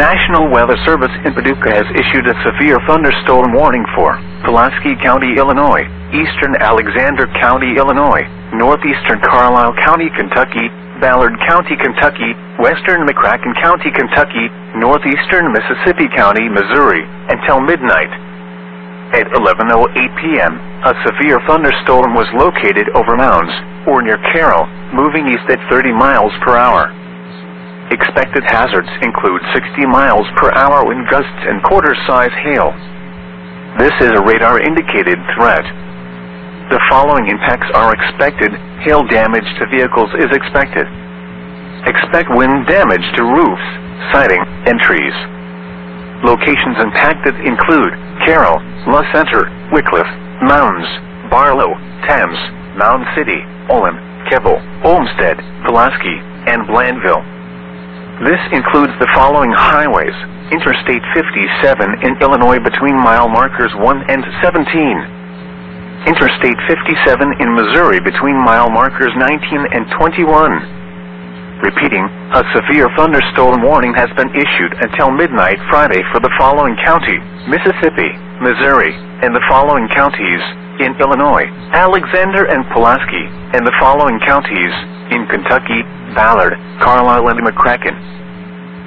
National Weather Service in Paducah has issued a severe thunderstorm warning for Pulaski County, Illinois, eastern Alexander County, Illinois, northeastern Carlisle County, Kentucky, Ballard County, Kentucky, western McCracken County, Kentucky, northeastern Mississippi County, Missouri, until midnight. At 11:08 p.m., a severe thunderstorm was located over Mounds, or near Carroll, moving east at 30 miles per hour. Expected hazards include 60 miles per hour wind gusts and quarter-size hail. This is a radar-indicated threat. The following impacts are expected. Hail damage to vehicles is expected. Expect wind damage to roofs, siding, and trees. Locations impacted include Carroll, La Center, Wickliffe, Mounds, Barlow, Thames, Mound City, Olin, Keble, Olmsted, Pulaski, and Blandville. This includes the following highways: Interstate 57 in Illinois between mile markers 1 and 17. Interstate 57 in Missouri between mile markers 19 and 21. Repeating, a severe thunderstorm warning has been issued until midnight Friday for the following county: Mississippi, Missouri, and the following counties in Illinois: Alexander and Pulaski, and the following counties in Kentucky: Ballard, Carlisle, and McCracken.